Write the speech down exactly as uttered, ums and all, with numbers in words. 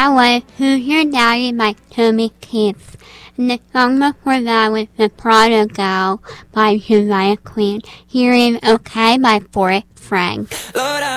that was Who's Your Daddy by Toby Keith. And the song before that was The Prodigal by Shania Queen. Hearing Okay by Forrest Frank. Lord,